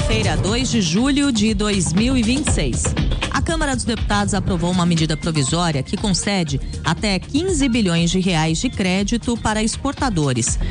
Segunda-feira, 2 de julho de 2026. A Câmara dos Deputados aprovou uma medida provisória que concede até 15 bilhões de reais de crédito para exportadores.